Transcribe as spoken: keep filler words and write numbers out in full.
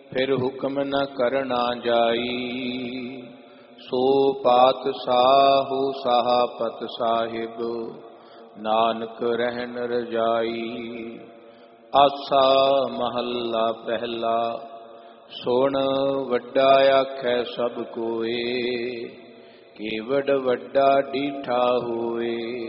फिर हुक्म न करना जाई। सो पातशाहु साहपत साहिब नानक रहन रजाई। आसा महला पहला सुन वड्डा आखै सब कोए, केवड़ वड्डा डीठा होए।